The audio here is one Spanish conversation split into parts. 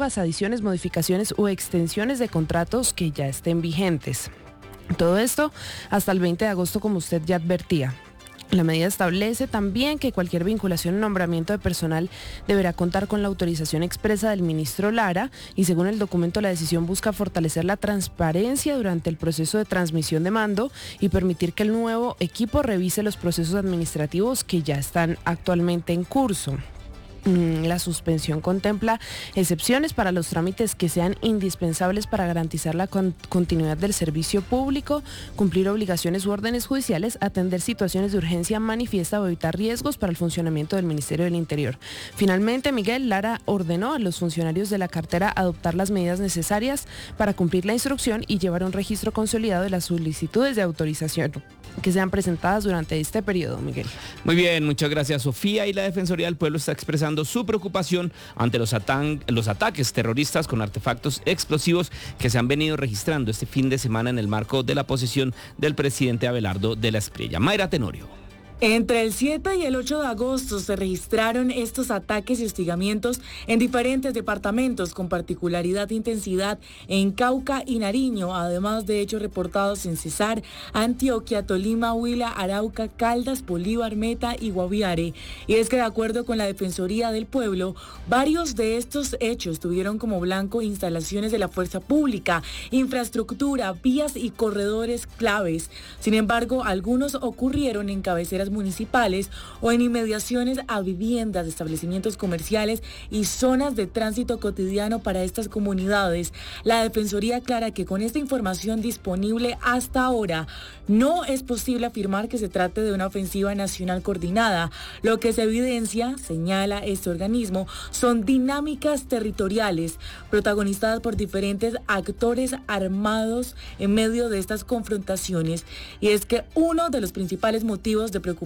prórrogas, adiciones, modificaciones o extensiones de contratos que ya estén vigentes. Todo esto hasta el 20 de agosto, como usted ya advertía. La medida establece también que cualquier vinculación o nombramiento de personal deberá contar con la autorización expresa del ministro Lara y según el documento la decisión busca fortalecer la transparencia durante el proceso de transmisión de mando y permitir que el nuevo equipo revise los procesos administrativos que ya están actualmente en curso. La suspensión contempla excepciones para los trámites que sean indispensables para garantizar la continuidad del servicio público, cumplir obligaciones u órdenes judiciales, atender situaciones de urgencia manifiesta o evitar riesgos para el funcionamiento del Ministerio del Interior. Finalmente, Miguel, Lara ordenó a los funcionarios de la cartera adoptar las medidas necesarias para cumplir la instrucción y llevar un registro consolidado de las solicitudes de autorización que sean presentadas durante este periodo, Miguel. Muy bien, muchas gracias, Sofía. Y la Defensoría del Pueblo está expresando su preocupación ante los ataques terroristas con artefactos explosivos que se han venido registrando este fin de semana en el marco de la posesión del presidente Abelardo de la Espriella. Mayra Tenorio. Entre el 7 y el 8 de agosto se registraron estos ataques y hostigamientos en diferentes departamentos con particularidad de intensidad en Cauca y Nariño, además de hechos reportados en Cesar, Antioquia, Tolima, Huila, Arauca, Caldas, Bolívar, Meta y Guaviare. Y es que de acuerdo con la Defensoría del Pueblo, varios de estos hechos tuvieron como blanco instalaciones de la fuerza pública, infraestructura, vías y corredores claves. Sin embargo, algunos ocurrieron en cabeceras municipales o en inmediaciones a viviendas, establecimientos comerciales y zonas de tránsito cotidiano para estas comunidades. La Defensoría aclara que con esta información disponible hasta ahora no es posible afirmar que se trate de una ofensiva nacional coordinada. Lo que se evidencia, señala este organismo, son dinámicas territoriales protagonizadas por diferentes actores armados en medio de estas confrontaciones. Y es que uno de los principales motivos de preocupación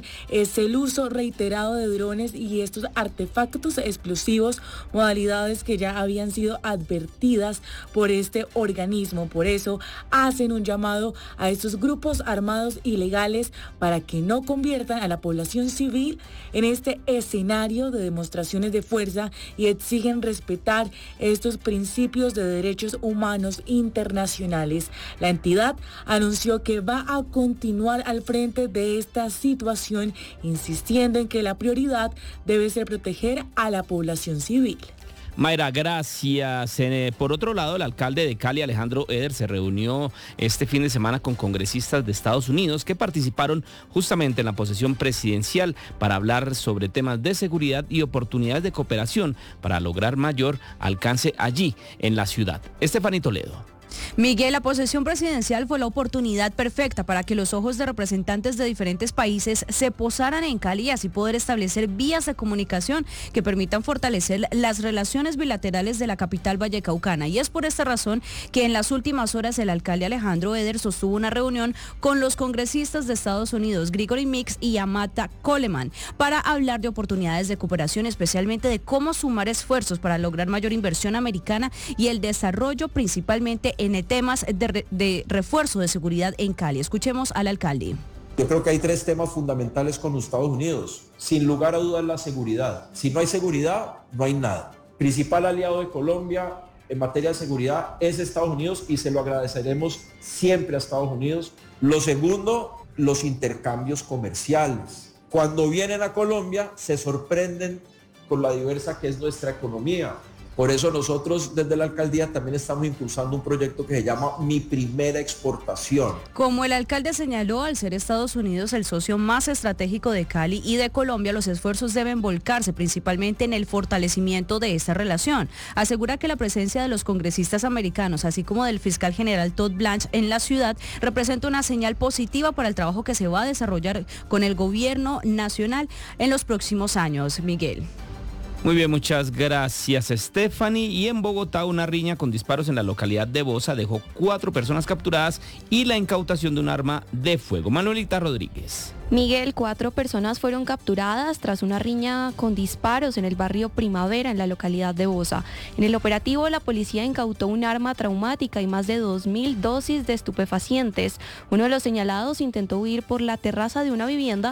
es el uso reiterado de drones y estos artefactos explosivos, modalidades que ya habían sido advertidas por este organismo. Por eso hacen un llamado a estos grupos armados ilegales para que no conviertan a la población civil en este escenario de demostraciones de fuerza y exigen respetar estos principios de derechos humanos internacionales. La entidad anunció que va a continuar al frente de esta situación, insistiendo en que la prioridad debe ser proteger a la población civil. Mayra, gracias. Por otro lado, el alcalde de Cali, Alejandro Eder, se reunió este fin de semana con congresistas de Estados Unidos que participaron justamente en la posesión presidencial para hablar sobre temas de seguridad y oportunidades de cooperación para lograr mayor alcance allí en la ciudad. Estefanía Toledo. Miguel, la posesión presidencial fue la oportunidad perfecta para que los ojos de representantes de diferentes países se posaran en Cali y así poder establecer vías de comunicación que permitan fortalecer las relaciones bilaterales de la capital vallecaucana. Y es por esta razón que en las últimas horas el alcalde Alejandro Eder sostuvo una reunión con los congresistas de Estados Unidos, Gregory Meeks y Amata Coleman, para hablar de oportunidades de cooperación, especialmente de cómo sumar esfuerzos para lograr mayor inversión americana y el desarrollo principalmente en temas de refuerzo de seguridad en Cali. Escuchemos al alcalde. Yo creo que hay tres temas fundamentales con los Estados Unidos. Sin lugar a dudas, la seguridad. Si no hay seguridad, no hay nada. Principal aliado de Colombia en materia de seguridad es Estados Unidos y se lo agradeceremos siempre a Estados Unidos. Lo segundo, los intercambios comerciales. Cuando vienen a Colombia, se sorprenden con la diversa que es nuestra economía. Por eso nosotros desde la alcaldía también estamos impulsando un proyecto que se llama Mi Primera Exportación. Como el alcalde señaló, al ser Estados Unidos el socio más estratégico de Cali y de Colombia, los esfuerzos deben volcarse principalmente en el fortalecimiento de esta relación. Asegura que la presencia de los congresistas americanos, así como del fiscal general Todd Blanche en la ciudad, representa una señal positiva para el trabajo que se va a desarrollar con el gobierno nacional en los próximos años. Miguel. Muy bien, muchas gracias, Stephanie. Y en Bogotá, una riña con disparos en la localidad de Bosa dejó 4 personas capturadas y la incautación de un arma de fuego. Manuelita Rodríguez. Miguel, 4 personas fueron capturadas tras una riña con disparos en el barrio Primavera, en la localidad de Bosa. En el operativo, la policía incautó un arma traumática y más de 2.000 dosis de estupefacientes. Uno de los señalados intentó huir por la terraza de una vivienda,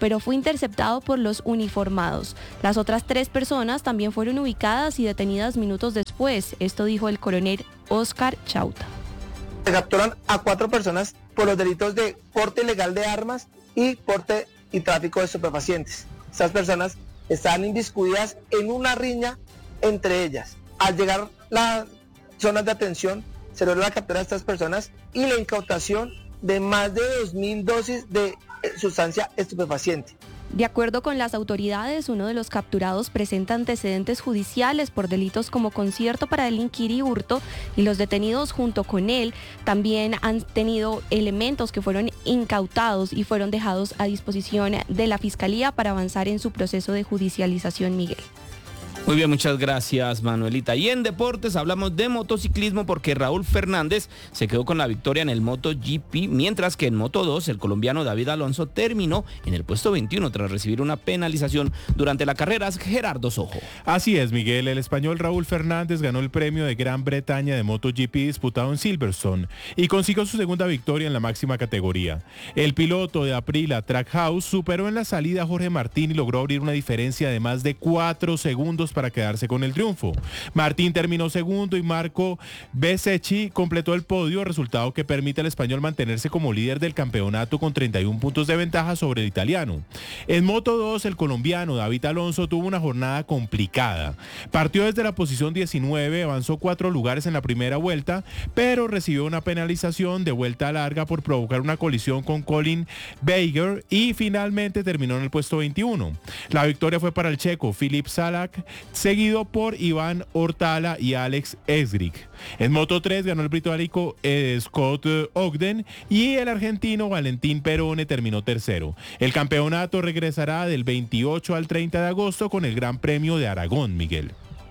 pero fue interceptado por los uniformados. Las otras 3 personas también fueron ubicadas y detenidas minutos después. Esto dijo el coronel Oscar Chauta. Se capturan a 4 personas por los delitos de porte ilegal de armas y porte y tráfico de estupefacientes. Estas personas estaban inmiscuidas en una riña entre ellas. Al llegar las zonas de atención, se logró la captura de estas personas y la incautación de más de 2.000 dosis de sustancia estupefaciente. De acuerdo con las autoridades, uno de los capturados presenta antecedentes judiciales por delitos como concierto para delinquir y hurto, y los detenidos junto con él también han tenido elementos que fueron incautados y fueron dejados a disposición de la Fiscalía para avanzar en su proceso de judicialización, Miguel. Muy bien, muchas gracias, Manuelita. Y en deportes hablamos de motociclismo porque Raúl Fernández se quedó con la victoria en el MotoGP, mientras que en Moto2 el colombiano David Alonso terminó en el puesto 21 tras recibir una penalización durante la carrera. Gerardo Sojo. Así es, Miguel. El español Raúl Fernández ganó el premio de Gran Bretaña de MotoGP disputado en Silverstone y consiguió su segunda victoria en la máxima categoría. El piloto de Aprilia Trackhouse superó en la salida a Jorge Martín y logró abrir una diferencia de más de 4 segundos para quedarse con el triunfo. Martín terminó segundo y Marco Bezzecchi completó el podio, resultado que permite al español mantenerse como líder del campeonato con 31 puntos de ventaja sobre el italiano. En Moto2, el colombiano David Alonso tuvo una jornada complicada. Partió desde la posición 19, avanzó 4 lugares en la primera vuelta, pero recibió una penalización de vuelta larga por provocar una colisión con Colin Baker y finalmente terminó en el puesto 21. La victoria fue para el checo Filip Salak, seguido por Iván Ortala y Alex Esgrik. En Moto3 ganó el británico Scott Ogden y el argentino Valentín Perone terminó tercero. El campeonato regresará del 28 al 30 de agosto con el Gran Premio de Aragón, Miguel.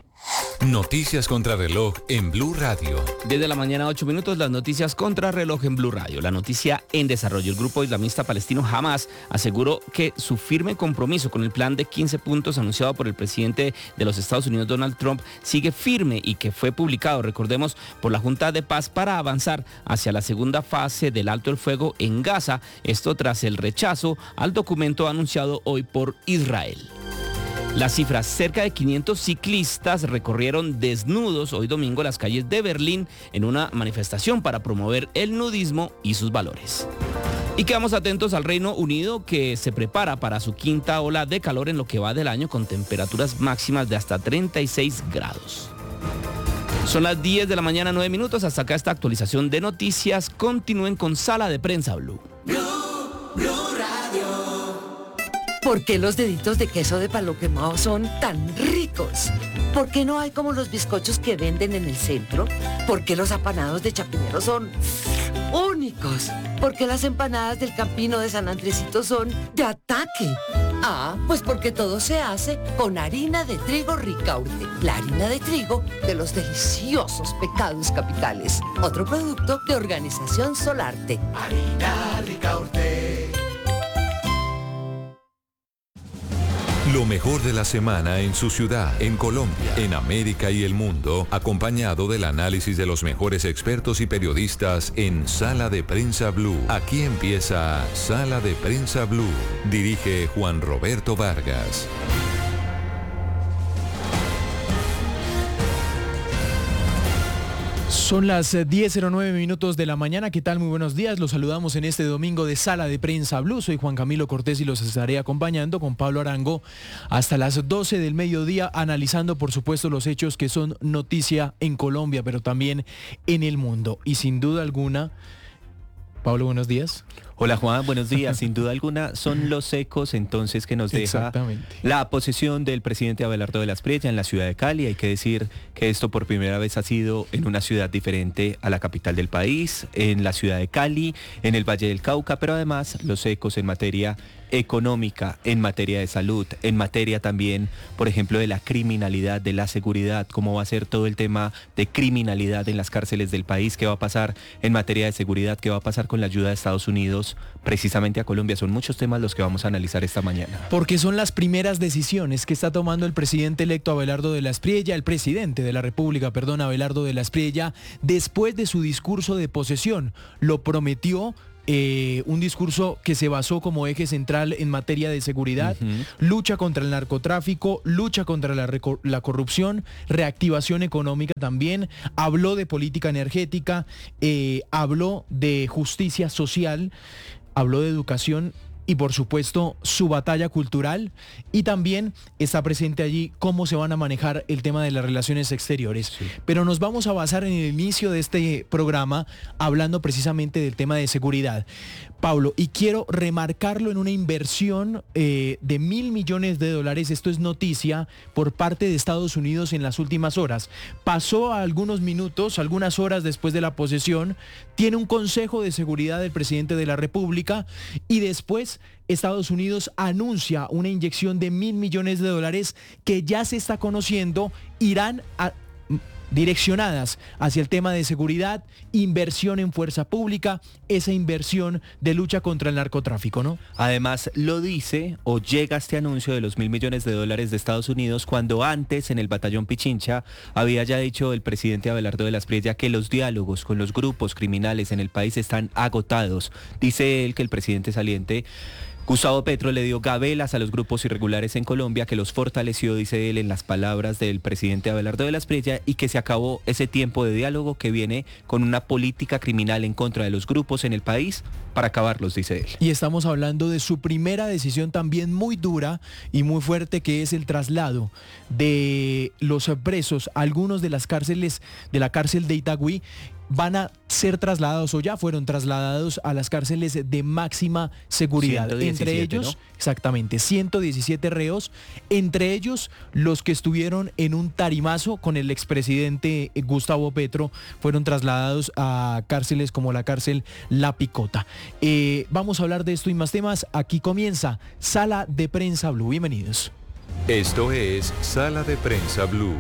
Noticias contra reloj en Blue Radio. Desde la mañana 8 minutos, las noticias contra reloj en Blue Radio. La noticia en desarrollo. El grupo islamista palestino Hamas aseguró que su firme compromiso con el plan de 15 puntos anunciado por el presidente de los Estados Unidos, Donald Trump, sigue firme y que fue publicado, recordemos, por la Junta de Paz para avanzar hacia la segunda fase del alto el fuego en Gaza. Esto tras el rechazo al documento anunciado hoy por Israel. Las cifras: cerca de 500 ciclistas recorrieron desnudos hoy domingo las calles de Berlín en una manifestación para promover el nudismo y sus valores. Y quedamos atentos al Reino Unido, que se prepara para su quinta ola de calor en lo que va del año, con temperaturas máximas de hasta 36 grados. Son las 10 de la mañana, 9 minutos. Hasta acá esta actualización de noticias. Continúen con Sala de Prensa Blue. Blue Radio. ¿Por qué los deditos de queso de palo quemado son tan ricos? ¿Por qué no hay como los bizcochos que venden en el centro? ¿Por qué los apanados de Chapinero son únicos? ¿Por qué las empanadas del Campino de San Andresito son de ataque? Ah, pues porque todo se hace con harina de trigo Ricaurte, la harina de trigo de los deliciosos pecados capitales. Otro producto de Organización Solarte. Harina Ricaurte. Lo mejor de la semana en su ciudad, en Colombia, en América y el mundo, acompañado del análisis de los mejores expertos y periodistas en Sala de Prensa Blue. Aquí empieza Sala de Prensa Blue. Dirige Juan Roberto Vargas. Son las 10:09 minutos de la mañana. ¿Qué tal? Muy buenos días. Los saludamos en este domingo de Sala de Prensa Blue. Soy Juan Camilo Cortés y los estaré acompañando con Pablo Arango hasta las 12 del mediodía, analizando por supuesto los hechos que son noticia en Colombia, pero también en el mundo. Y sin duda alguna, Pablo, buenos días. Hola Juan, buenos días. Sin duda alguna son los ecos entonces que nos deja la posesión del presidente Abelardo de la Espriella en la ciudad de Cali. Hay que decir que esto por primera vez ha sido en una ciudad diferente a la capital del país, en la ciudad de Cali, en el Valle del Cauca, pero además los ecos en materia económica, en materia de salud, en materia también, por ejemplo, de la criminalidad, de la seguridad, cómo va a ser todo el tema de criminalidad en las cárceles del país, qué va a pasar en materia de seguridad, qué va a pasar con la ayuda de Estados Unidos precisamente a Colombia. Son muchos temas los que vamos a analizar esta mañana. Porque son las primeras decisiones que está tomando el presidente electo Abelardo de la Espriella, el presidente de la República, Abelardo de la Espriella, después de su discurso de posesión. Lo prometió un discurso que se basó como eje central en materia de seguridad, lucha contra el narcotráfico, lucha contra la corrupción, reactivación económica también, habló de política energética, habló de justicia social, habló de educación y por supuesto su batalla cultural, y también está presente allí cómo se van a manejar el tema de las relaciones exteriores. Sí. Pero nos vamos a basar en el inicio de este programa hablando precisamente del tema de seguridad, Pablo, y quiero remarcarlo en una inversión de $1.000 millones. Esto es noticia por parte de Estados Unidos en las últimas horas. Pasó a algunos minutos, algunas horas después de la posesión, tiene un consejo de seguridad del presidente de la República y después Estados Unidos anuncia una inyección de $1.000 millones que ya se está conociendo, irán direccionadas hacia el tema de seguridad, inversión en fuerza pública, esa inversión de lucha contra el narcotráfico, ¿no? Además, lo dice o llega este anuncio de los $1.000 millones de Estados Unidos cuando antes en el batallón Pichincha había ya dicho el presidente Abelardo de la Espriella que los diálogos con los grupos criminales en el país están agotados. Dice él que el presidente saliente Gustavo Petro le dio gabelas a los grupos irregulares en Colombia, que los fortaleció, dice él, en las palabras del presidente Abelardo de la Espriella, y que se acabó ese tiempo de diálogo que viene con una política criminal en contra de los grupos en el país para acabarlos, dice él. Y estamos hablando de su primera decisión también muy dura y muy fuerte, que es el traslado de los presos a algunos de las cárceles, de la cárcel de Itagüí. Van a ser trasladados o ya fueron trasladados a las cárceles de máxima seguridad. 117, entre ellos, ¿no? Exactamente, 117 reos, entre ellos los que estuvieron en un tarimazo con el expresidente Gustavo Petro, fueron trasladados a cárceles como la cárcel La Picota. Vamos a hablar de esto y más temas. Aquí comienza Sala de Prensa Blue. Bienvenidos. Esto es Sala de Prensa Blue.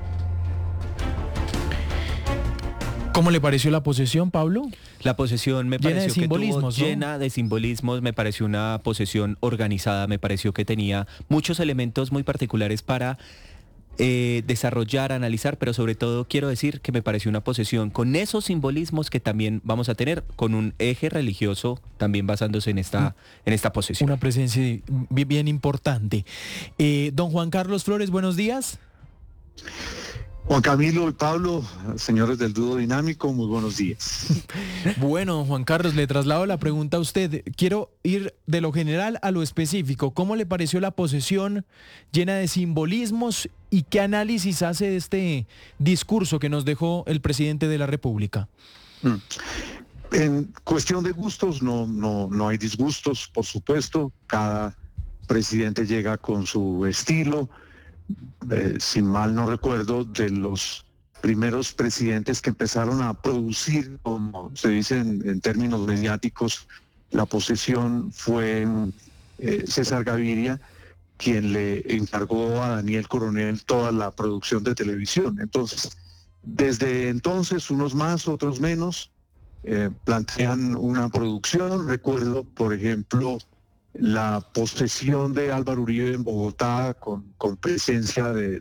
¿Cómo le pareció la posesión, Pablo? La posesión me pareció que estuvo ¿no? llena de simbolismos, me pareció una posesión organizada, me pareció que tenía muchos elementos muy particulares para desarrollar, analizar, pero sobre todo quiero decir que me pareció una posesión con esos simbolismos que también vamos a tener, con un eje religioso también basándose en esta posesión. Una presencia bien importante. Don Juan Carlos Flores, buenos días. Juan Camilo y Pablo, señores del Dúo Dinámico, muy buenos días. Bueno, Juan Carlos, le traslado la pregunta a usted. Quiero ir de lo general a lo específico. ¿Cómo le pareció la posesión llena de simbolismos y qué análisis hace de este discurso que nos dejó el presidente de la República? En cuestión de gustos, no hay disgustos, por supuesto. Cada presidente llega con su estilo. Si mal no recuerdo, de los primeros presidentes que empezaron a producir, como se dice en términos mediáticos, la posesión fue César Gaviria, quien le encargó a Daniel Coronel toda la producción de televisión. Entonces, desde entonces, unos más, otros menos, plantean una producción. Recuerdo, por ejemplo, la posesión de Álvaro Uribe en Bogotá con presencia de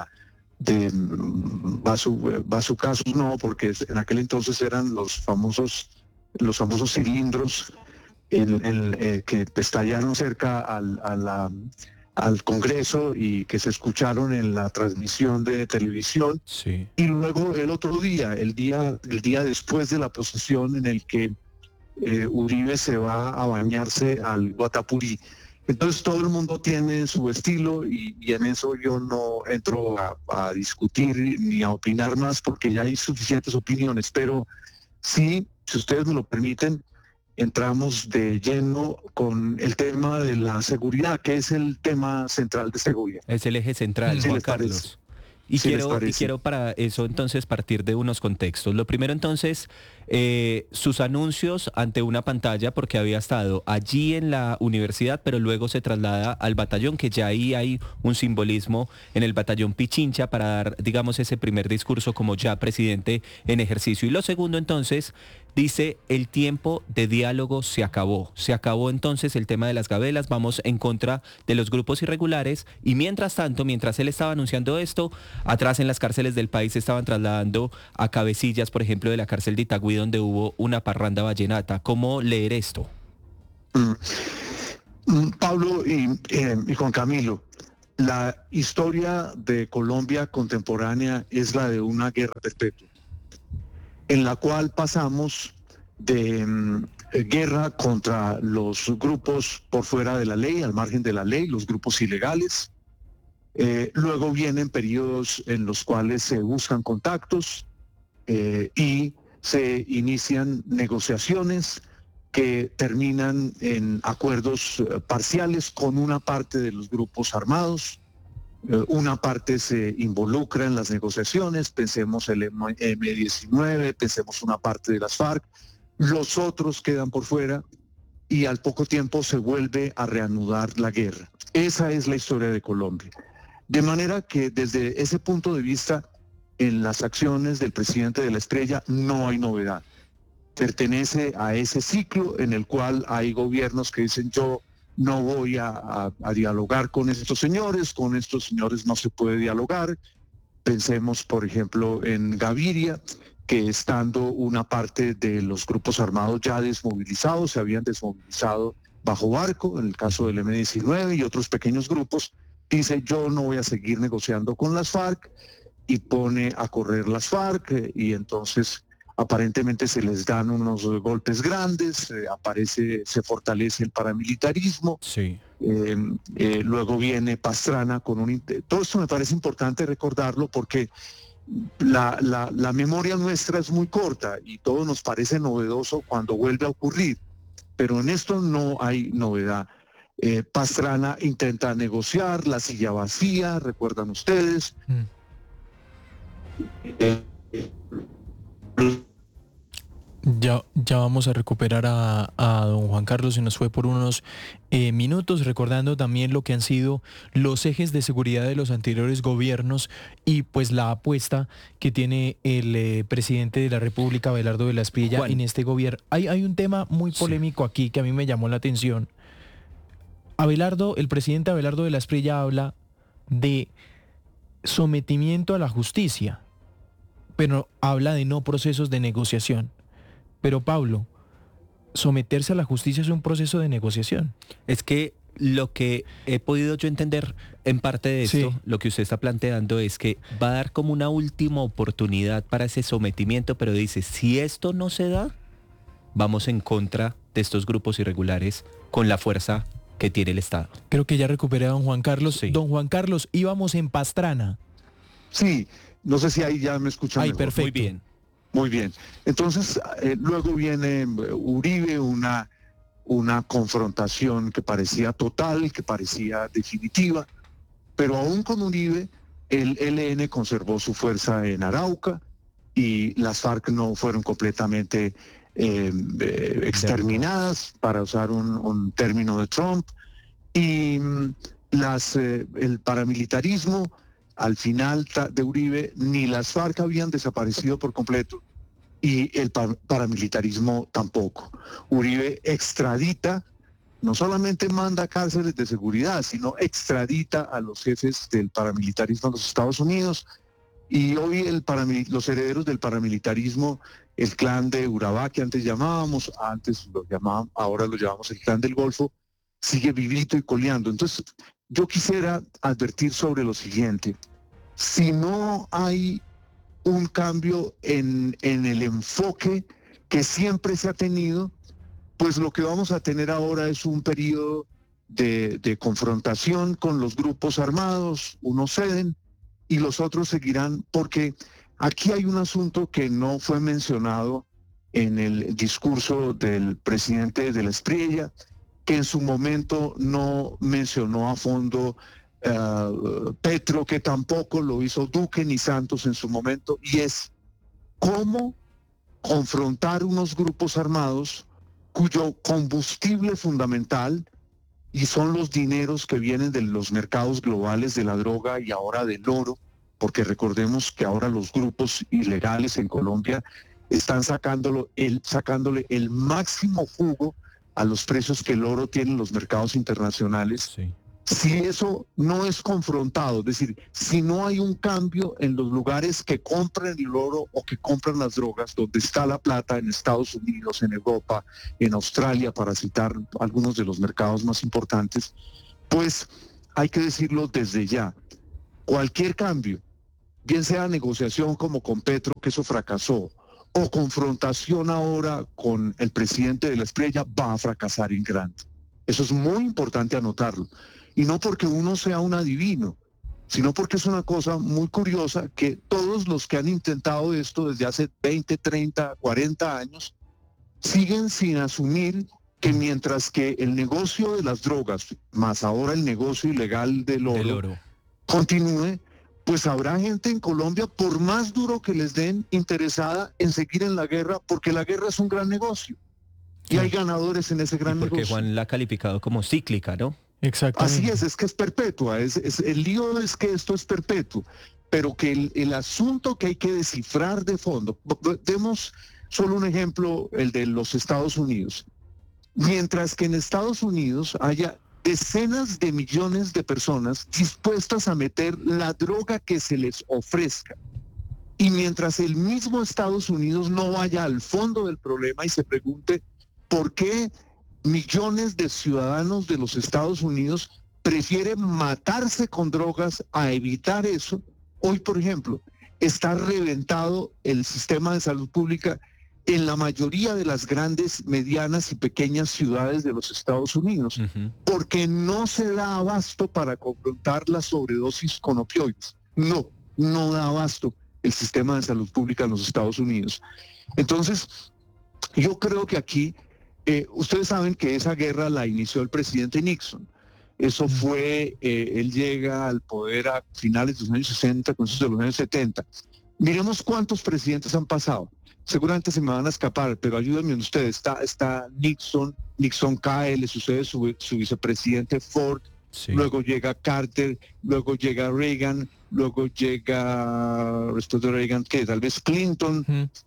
bazucazos, no, porque en aquel entonces eran los famosos cilindros que estallaron cerca al Congreso y que se escucharon en la transmisión de televisión. Sí. Y luego el otro día, el día después de la posesión, en el que Uribe se va a bañarse al Guatapurí. Entonces todo el mundo tiene su estilo y en eso yo no entro a discutir ni a opinar más porque ya hay suficientes opiniones, pero sí, si ustedes me lo permiten, entramos de lleno con el tema de la seguridad, que es el tema central de seguridad. Es el eje central, Juan Carlos. Y quiero para eso entonces partir de unos contextos. Lo primero entonces, sus anuncios ante una pantalla, porque había estado allí en la universidad, pero luego se traslada al batallón, que ya ahí hay un simbolismo en el batallón Pichincha para dar, digamos, ese primer discurso como ya presidente en ejercicio. Y lo segundo entonces, dice el tiempo de diálogo se acabó. Se acabó entonces el tema de las gabelas, vamos en contra de los grupos irregulares y mientras tanto, mientras él estaba anunciando esto, atrás en las cárceles del país estaban trasladando a cabecillas, por ejemplo, de la cárcel de Itagüí donde hubo una parranda vallenata. ¿Cómo leer esto? Pablo y Juan Camilo, la historia de Colombia contemporánea es la de una guerra perpetua, en la cual pasamos de guerra contra los grupos por fuera de la ley, al margen de la ley, los grupos ilegales. Luego vienen periodos en los cuales se buscan contactos y se inician negociaciones que terminan en acuerdos parciales con una parte de los grupos armados. Una parte se involucra en las negociaciones, pensemos el M-19, pensemos una parte de las FARC, los otros quedan por fuera y al poco tiempo se vuelve a reanudar la guerra. Esa es la historia de Colombia. De manera que desde ese punto de vista, en las acciones del presidente de la Estrella no hay novedad. Pertenece a ese ciclo en el cual hay gobiernos que dicen yo no voy a dialogar con estos señores no se puede dialogar. Pensemos, por ejemplo, en Gaviria, que estando una parte de los grupos armados ya desmovilizados, se habían desmovilizado bajo Barco, en el caso del M-19 y otros pequeños grupos, dice yo no voy a seguir negociando con las FARC y pone a correr las FARC y entonces aparentemente se les dan unos golpes grandes, se fortalece el paramilitarismo. Sí. Luego viene Pastrana con todo esto me parece importante recordarlo porque la memoria nuestra es muy corta y todo nos parece novedoso cuando vuelve a ocurrir, pero en esto no hay novedad. Pastrana intenta negociar, la silla vacía, recuerdan ustedes. Ya vamos a recuperar a don Juan Carlos, se nos fue por unos minutos, recordando también lo que han sido los ejes de seguridad de los anteriores gobiernos y pues la apuesta que tiene el presidente de la República, Abelardo de la Espriella, Juan, en este gobierno. Hay un tema muy polémico aquí que a mí me llamó la atención. El presidente Abelardo de la Espriella habla de sometimiento a la justicia, pero habla de no procesos de negociación. Pero Pablo, someterse a la justicia es un proceso de negociación. Es que lo que he podido yo entender en parte de esto, sí, lo que usted está planteando es que va a dar como una última oportunidad para ese sometimiento, pero dice, si esto no se da, vamos en contra de estos grupos irregulares con la fuerza que tiene el Estado. Creo que ya recuperé a don Juan Carlos. Sí. Don Juan Carlos, íbamos en Pastrana. Sí, no sé si ahí ya me escuchan mejor. Perfecto. Muy bien. Muy bien. Entonces, luego viene Uribe, una confrontación que parecía total, que parecía definitiva, pero aún con Uribe, el ELN conservó su fuerza en Arauca y las FARC no fueron completamente exterminadas, para usar un término de Trump, y el paramilitarismo al final de Uribe, ni las FARC habían desaparecido por completo y el paramilitarismo tampoco. Uribe extradita, no solamente manda cárceles de seguridad, sino extradita a los jefes del paramilitarismo a los Estados Unidos. Y hoy los herederos del paramilitarismo, el clan de Urabá, que antes ahora lo llamamos el clan del Golfo, sigue vivito y coleando. Entonces, yo quisiera advertir sobre lo siguiente. Si no hay un cambio en el enfoque que siempre se ha tenido, pues lo que vamos a tener ahora es un periodo de confrontación con los grupos armados, unos ceden y los otros seguirán, porque aquí hay un asunto que no fue mencionado en el discurso del presidente de la Espriella, que en su momento no mencionó a fondo Petro, que tampoco lo hizo Duque ni Santos en su momento, y es cómo confrontar unos grupos armados cuyo combustible fundamental y son los dineros que vienen de los mercados globales de la droga y ahora del oro, porque recordemos que ahora los grupos ilegales en Colombia están sacándole el máximo jugo a los precios que el oro tiene en los mercados internacionales. Sí. Si eso no es confrontado, es decir, si no hay un cambio en los lugares que compran el oro o que compran las drogas, donde está la plata, en Estados Unidos, en Europa, en Australia, para citar algunos de los mercados más importantes, pues hay que decirlo desde ya. Cualquier cambio, bien sea negociación como con Petro, que eso fracasó, o confrontación ahora con el presidente de la Espriella, va a fracasar en grande. Eso es muy importante anotarlo. Y no porque uno sea un adivino, sino porque es una cosa muy curiosa que todos los que han intentado esto desde hace 20, 30, 40 años, siguen sin asumir que mientras que el negocio de las drogas, más ahora el negocio ilegal del oro, continúe, pues habrá gente en Colombia, por más duro que les den, interesada en seguir en la guerra, porque la guerra es un gran negocio. Y hay ganadores en ese gran negocio. Porque Juan la ha calificado como cíclica, ¿no? Así es que es perpetua. El lío es que esto es perpetuo, pero que el asunto que hay que descifrar de fondo, demos solo un ejemplo, el de los Estados Unidos. Mientras que en Estados Unidos haya decenas de millones de personas dispuestas a meter la droga que se les ofrezca, y mientras el mismo Estados Unidos no vaya al fondo del problema y se pregunte por qué millones de ciudadanos de los Estados Unidos prefieren matarse con drogas a evitar eso. Hoy, por ejemplo, está reventado el sistema de salud pública en la mayoría de las grandes, medianas y pequeñas ciudades de los Estados Unidos, porque no se da abasto para confrontar la sobredosis con opioides. No da abasto el sistema de salud pública en los Estados Unidos. Entonces, yo creo que aquí ustedes saben que esa guerra la inició el presidente Nixon. Eso fue, él llega al poder a finales de los años 60, comienzos de los años 70. Miremos cuántos presidentes han pasado. Seguramente se me van a escapar, pero ayúdenme ustedes. Está Nixon cae, le sucede su vicepresidente Ford, luego llega Carter, luego llega Reagan, luego llega, después de Reagan, que tal vez Clinton,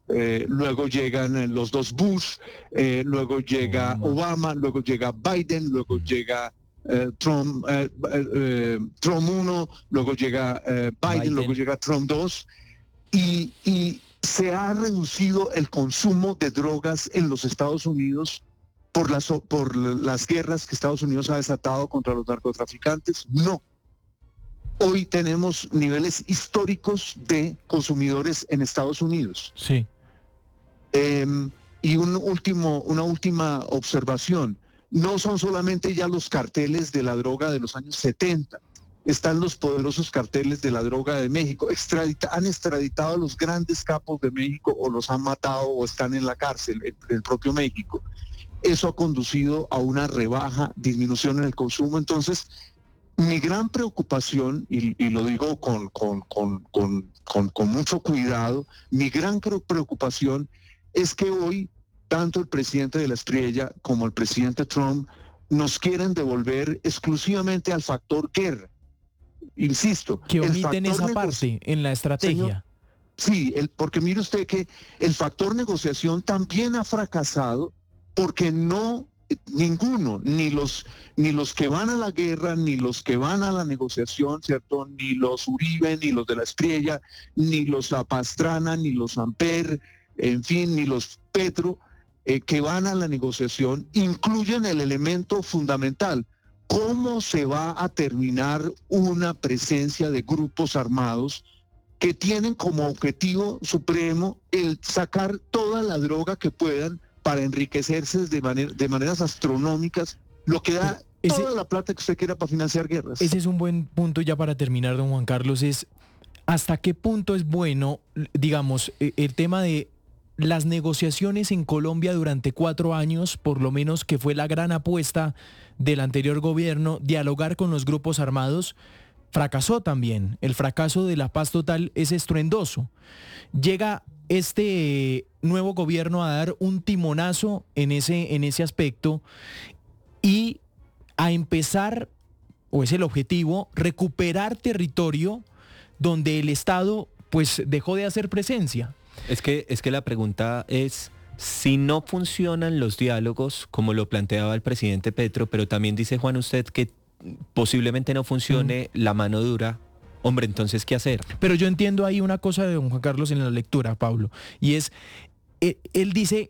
luego llegan los dos Bush, luego llega Obama, luego llega Biden, luego llega Trump 1, luego llega Biden, luego llega Trump 2, y se ha reducido el consumo de drogas en los Estados Unidos por las guerras que Estados Unidos ha desatado contra los narcotraficantes. No. Hoy tenemos niveles históricos de consumidores en Estados Unidos. Sí. Y una última observación. No son solamente ya los carteles de la droga de los años 70. Están los poderosos carteles de la droga de México. Han extraditado a los grandes capos de México, o los han matado o están en la cárcel en el propio México. Eso ha conducido a una disminución en el consumo. Entonces, mi gran preocupación, y lo digo con mucho cuidado, mi gran preocupación es que hoy tanto el presidente de la Espriella como el presidente Trump nos quieren devolver exclusivamente al factor guerra. Insisto. Que omiten esa parte en la estrategia. Señor, sí, porque mire usted que el factor negociación también ha fracasado, porque ninguno, ni los que van a la guerra, ni los que van a la negociación, ¿cierto? Ni los Uribe, ni los de la Espriella, ni los Pastrana, ni los Amper, en fin, ni los Petro, que van a la negociación, incluyen el elemento fundamental. ¿Cómo se va a terminar una presencia de grupos armados que tienen como objetivo supremo el sacar toda la droga que puedan para enriquecerse de maneras astronómicas, lo que da toda la plata que usted quiera para financiar guerras? Ese es un buen punto ya para terminar, don Juan Carlos, es hasta qué punto es bueno, digamos, el tema de las negociaciones en Colombia durante 4 años, por lo menos, que fue la gran apuesta del anterior gobierno, dialogar con los grupos armados, fracasó también. El fracaso de la paz total es estruendoso. Llega este nuevo gobierno a dar un timonazo en ese aspecto y a empezar, o es el objetivo, recuperar territorio donde el Estado pues dejó de hacer presencia. Es que la pregunta es, si no funcionan los diálogos, como lo planteaba el presidente Petro, pero también dice Juan usted que posiblemente no funcione la mano dura, hombre, entonces, ¿qué hacer? Pero yo entiendo ahí una cosa de don Juan Carlos en la lectura, Pablo, y es, él dice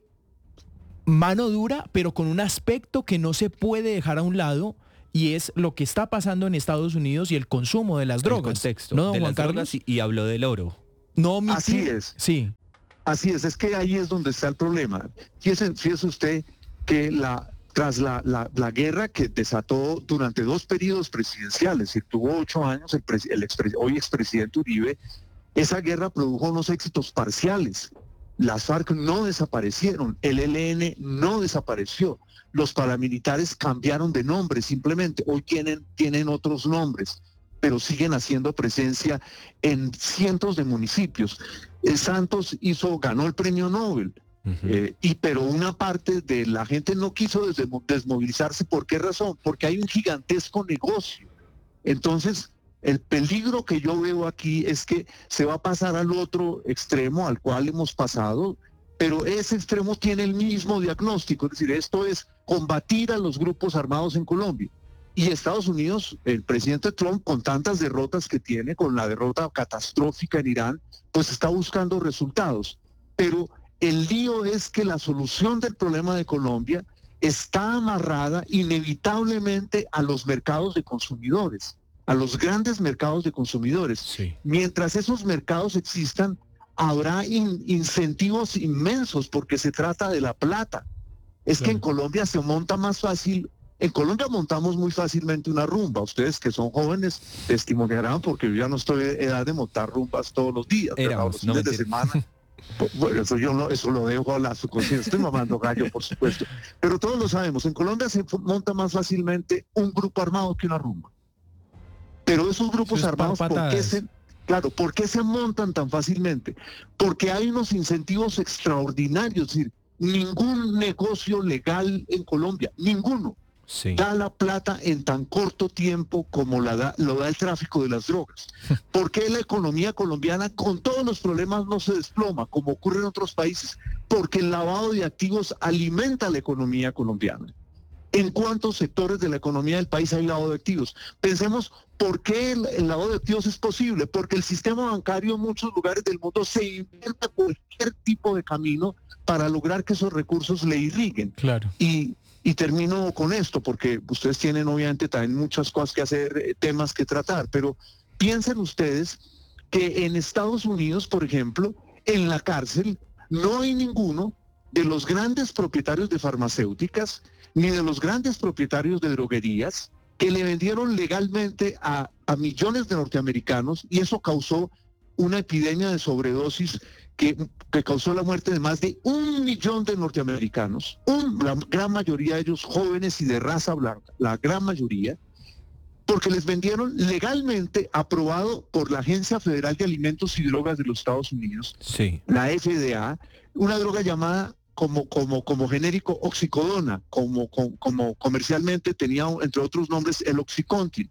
mano dura, pero con un aspecto que no se puede dejar a un lado, y es lo que está pasando en Estados Unidos y el consumo de las drogas. El contexto ¿no, don de Juan las Carlos? drogas y habló del oro. No omitir. Así es. Sí. Así es que ahí es donde está el problema. Fíjese usted que tras la guerra que desató durante 2 periodos presidenciales, y tuvo 8 años hoy expresidente Uribe, esa guerra produjo unos éxitos parciales. Las FARC no desaparecieron, el ELN no desapareció, los paramilitares cambiaron de nombre simplemente, hoy tienen otros nombres, pero siguen haciendo presencia en cientos de municipios. Santos ganó el premio Nobel, pero una parte de la gente no quiso desmovilizarse. ¿Por qué razón? Porque hay un gigantesco negocio. Entonces, el peligro que yo veo aquí es que se va a pasar al otro extremo al cual hemos pasado, pero ese extremo tiene el mismo diagnóstico, es decir, esto es combatir a los grupos armados en Colombia. Y Estados Unidos, el presidente Trump, con tantas derrotas que tiene, con la derrota catastrófica en Irán, pues está buscando resultados. Pero el lío es que la solución del problema de Colombia está amarrada inevitablemente a los mercados de consumidores, a los grandes mercados de consumidores. Sí. Mientras esos mercados existan, habrá incentivos inmensos porque se trata de la plata. Es que en Colombia se monta más fácil. En Colombia montamos muy fácilmente una rumba. Ustedes que son jóvenes testimoniarán, porque yo ya no estoy en edad de montar rumbas todos los días. Los fines de semana. Bueno, eso lo dejo a su conciencia. Estoy mamando gallo, por supuesto. Pero todos lo sabemos. En Colombia se monta más fácilmente un grupo armado que una rumba. Pero esos grupos armados, ¿por qué se montan tan fácilmente? Porque hay unos incentivos extraordinarios. Es decir, ningún negocio legal en Colombia, ninguno, da la plata en tan corto tiempo como lo da el tráfico de las drogas. ¿Por qué la economía colombiana, con todos los problemas, no se desploma como ocurre en otros países? Porque el lavado de activos alimenta la economía colombiana. ¿En cuántos sectores de la economía del país hay lavado de activos? Pensemos, ¿por qué el lavado de activos es posible? Porque el sistema bancario en muchos lugares del mundo se inventa cualquier tipo de camino para lograr que esos recursos le irriguen. Claro. Y termino con esto, porque ustedes tienen obviamente también muchas cosas que hacer, temas que tratar, pero piensen ustedes que en Estados Unidos, por ejemplo, en la cárcel no hay ninguno de los grandes propietarios de farmacéuticas ni de los grandes propietarios de droguerías que le vendieron legalmente a millones de norteamericanos, y eso causó una epidemia de sobredosis que causó la muerte de más de 1 millón de norteamericanos, la gran mayoría de ellos jóvenes y de raza blanca, la gran mayoría, porque les vendieron legalmente, aprobado por la Agencia Federal de Alimentos y Drogas de los Estados Unidos, la FDA, una droga llamada como genérico oxicodona, como comercialmente tenía, entre otros nombres, el Oxycontin.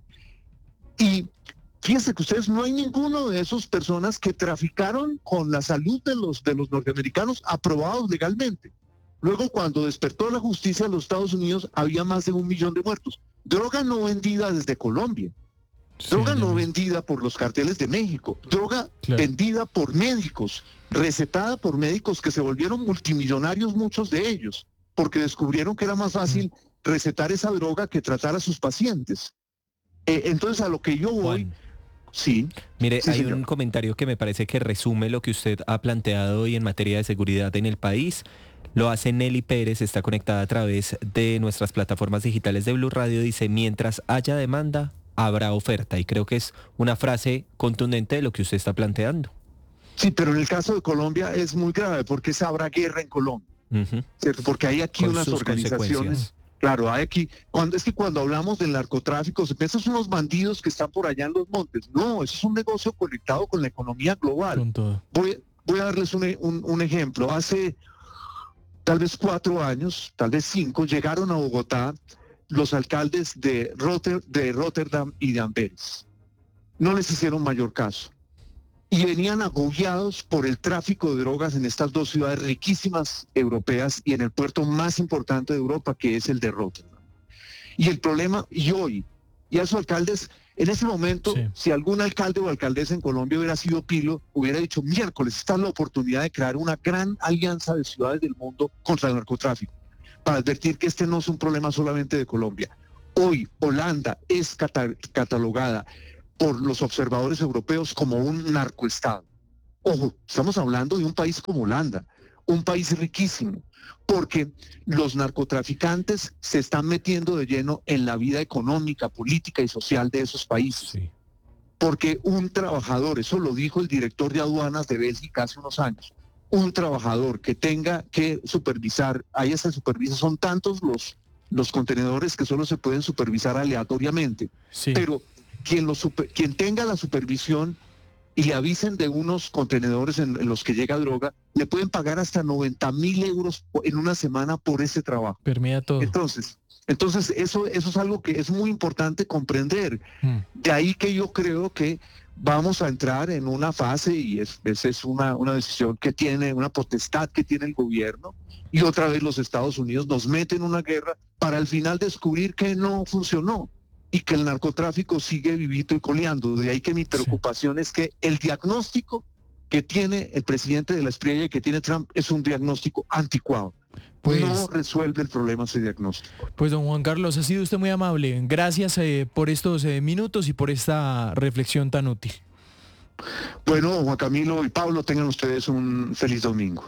Y fíjense que ustedes, no hay ninguno de esas personas que traficaron con la salud de los norteamericanos aprobados legalmente. Luego, cuando despertó la justicia en los Estados Unidos, había más de 1 millón de muertos. Droga no vendida desde Colombia. Droga no vendida por los carteles de México. Droga vendida por médicos, recetada por médicos que se volvieron multimillonarios, muchos de ellos, porque descubrieron que era más fácil recetar esa droga que tratar a sus pacientes. Entonces, a lo que yo voy... Sí. Mire, hay señor. un comentario que me parece que resume lo que usted ha planteado hoy en materia de seguridad en el país. Lo hace Nelly Pérez, está conectada a través de nuestras plataformas digitales de Blue Radio. Dice, mientras haya demanda, habrá oferta. Y creo que es una frase contundente de lo que usted está planteando. Sí, pero en el caso de Colombia es muy grave, porque habrá guerra en Colombia, ¿cierto? Porque hay aquí unas organizaciones... Claro, hay aquí, cuando hablamos del narcotráfico, se piensa en unos bandidos que están por allá en los montes. No, eso es un negocio conectado con la economía global. Voy a darles un ejemplo. Hace tal vez 4 años, tal vez 5, llegaron a Bogotá los alcaldes de Rotterdam y de Amberes. No les hicieron mayor caso. y venían agobiados por el tráfico de drogas en estas dos ciudades riquísimas europeas y en el puerto más importante de Europa, que es el de Rotterdam. Y el problema, y a sus alcaldes, en ese momento, si algún alcalde o alcaldesa en Colombia hubiera sido pilo, hubiera dicho, miércoles, esta es la oportunidad de crear una gran alianza de ciudades del mundo contra el narcotráfico, para advertir que este no es un problema solamente de Colombia. Hoy, Holanda es catalogada por los observadores europeos como un narcoestado. Ojo, estamos hablando de un país como Holanda, un país riquísimo, porque los narcotraficantes se están metiendo de lleno en la vida económica, política y social de esos países. Sí. Porque un trabajador, eso lo dijo el director de aduanas de Bélgica hace unos años, un trabajador que tenga que supervisar, ahí se supervisa, son tantos los contenedores que solo se pueden supervisar aleatoriamente, pero quien tenga la supervisión y le avisen de unos contenedores en los que llega droga, le pueden pagar hasta 90.000 euros en una semana por ese trabajo. Permea todo. Entonces eso es algo que es muy importante comprender. De ahí que yo creo que vamos a entrar en una fase, y esa es una decisión que tiene, una potestad que tiene el gobierno, y otra vez los Estados Unidos nos meten en una guerra para al final descubrir que no funcionó y que el narcotráfico sigue vivito y coleando. De ahí que mi preocupación es que el diagnóstico que tiene el presidente de la Espriella y que tiene Trump es un diagnóstico anticuado. No resuelve el problema ese diagnóstico. Pues don Juan Carlos, ha sido usted muy amable. Gracias por estos minutos y por esta reflexión tan útil. Bueno, Juan Camilo y Pablo, tengan ustedes un feliz domingo.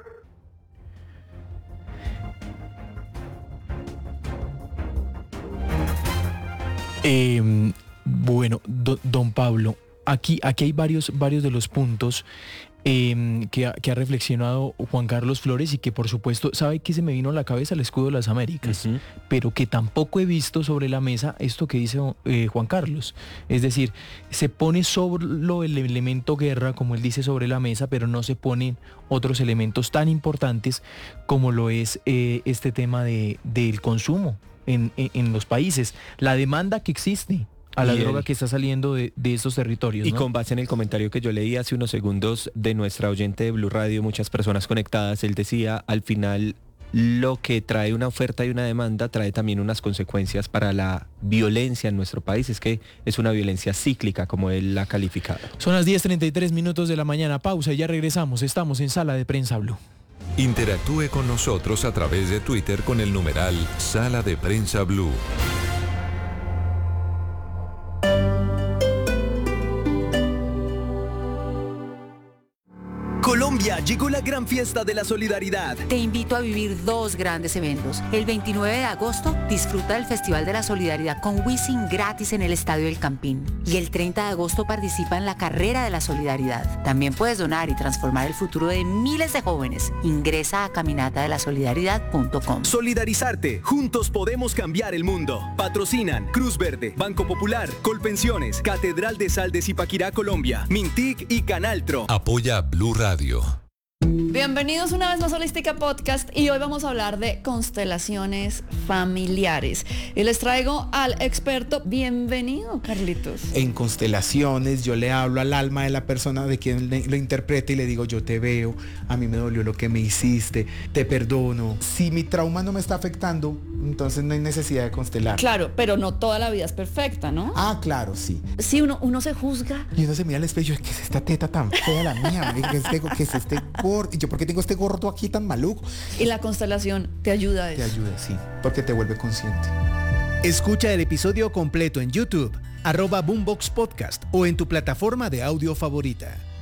Bueno, don Pablo, aquí hay varios de los puntos que ha reflexionado Juan Carlos Flores, y que por supuesto, ¿sabe qué se me vino a la cabeza? El escudo de las Américas, pero que tampoco he visto sobre la mesa esto que dice Juan Carlos. Es decir, se pone solo el elemento guerra, como él dice, sobre la mesa, pero no se ponen otros elementos tan importantes como lo es este tema del consumo en los países, la demanda que existe a la droga que está saliendo de estos territorios, ¿no? Y con base en el comentario que yo leí hace unos segundos de nuestra oyente de Blue Radio, muchas personas conectadas, él decía, al final lo que trae una oferta y una demanda trae también unas consecuencias para la violencia en nuestro país. Es que es una violencia cíclica, como él la ha calificado. Son las 10:33 de la mañana, pausa y ya regresamos. Estamos en Sala de Prensa Blue. Interactúe con nosotros a través de Twitter con el numeral Sala de Prensa Blue. Colombia, llegó la gran fiesta de la solidaridad. Te invito a vivir dos grandes eventos. El 29 de agosto, disfruta del Festival de la Solidaridad con Wisin gratis en el Estadio El Campín. Y el 30 de agosto participa en la Carrera de la Solidaridad. También puedes donar y transformar el futuro de miles de jóvenes. Ingresa a caminatadelasolidaridad.com. Solidarizarte. Juntos podemos cambiar el mundo. Patrocinan Cruz Verde, Banco Popular, Colpensiones, Catedral de Sal de Zipaquirá, Colombia, Mintic y Canaltro. Apoya Blue Radio. Bienvenidos una vez más a Holística Podcast, y hoy vamos a hablar de constelaciones familiares. Y les traigo al experto. Bienvenido, Carlitos. En constelaciones yo le hablo al alma de la persona de quien lo interprete y le digo: yo te veo, a mí me dolió lo que me hiciste, te perdono. Si mi trauma no me está afectando, entonces no hay necesidad de constelar. Claro, pero no toda la vida es perfecta, ¿no? Ah, claro, sí. Sí, uno se juzga. Y uno se mira al espejo: ¿qué es esta teta tan fea la mía? ¿Qué es este gordo? ¿Yo por qué tengo este gordo aquí tan maluco? Y la constelación te ayuda a eso. Te ayuda, sí, porque te vuelve consciente. Escucha el episodio completo en YouTube, @Boombox Podcast, o en tu plataforma de audio favorita.